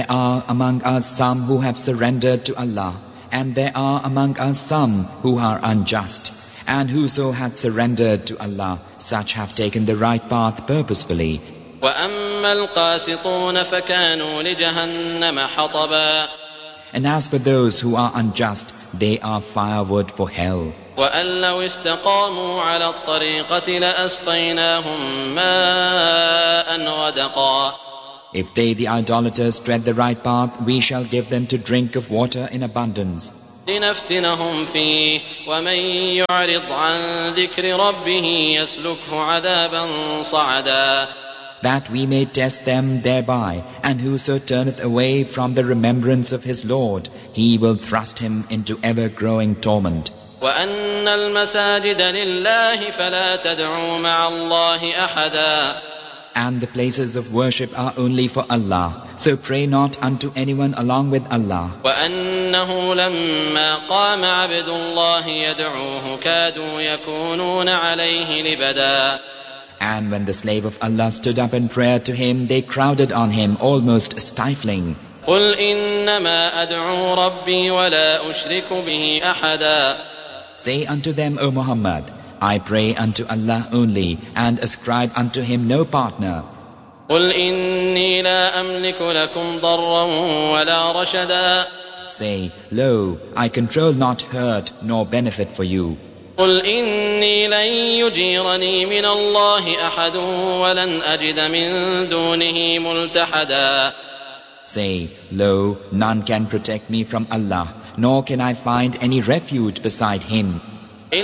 There are among us some who have surrendered to Allah, and there are among us some who are unjust. And whoso hath surrendered to Allah, such have taken the right path purposefully. وَأَمَّا الْقَاسِطُونَ فَكَانُوا لِجَهَنَّمَ حَطَبًا. And as for those who are unjust, they are firewood for hell. وَأَن لَّوْ اسْتَقَامُوا عَلَى الطَّرِيقَةِ لَأَسْقَيْنَاهُم مَّاءً غَدَقًا. If they, the idolaters, tread the right path, we shall give them to drink of water in abundance. لِنَفْتِنَهُمْ فِيهِ وَمَن يُعْرِضْ عَن ذِكْرِ رَبِّهِ يَسْلُكْهُ عَذَابًا صَعَدًا. That we may test them thereby, and whoso turneth away from the remembrance of his Lord, he will thrust him into ever-growing torment. وَأَنَّ الْمَسَاجِدَ لِلَّهِ فَلَا تَدْعُوا مَعَ اللَّهِ أَحَدًا. And the places of worship are only for Allah, so pray not unto anyone along with Allah. وَأَنَّهُ لَمَّا قَامَ عَبْدُ اللَّهِ يَدْعُوهُ كَادُوا يَكُونُونَ عَلَيْهِ لِبَدًا. And when the slave of Allah stood up in prayer to him, they crowded on him, almost stifling. قُلْ إِنَّمَا أَدْعُو رَبِّي وَلَا أُشْرِكُ بِهِ أَحَدًا. Say unto them, O Muhammad, I pray unto Allah only, and ascribe unto Him no partner. قُلْ إِنِّي لَا أَمْلِكُ لَكُمْ ضَرًّا وَلَا رَشَدًا. Say, Lo, I control not hurt nor benefit for you. قُلْ إِنِّي لَن يُجِيرَنِي مِنَ اللَّهِ أَحَدٌ وَلَنْ أَجِدَ مِن دُونِهِ مُلْتَحَدًا. Say, Lo, none can protect me from Allah, nor can I find any refuge beside Him.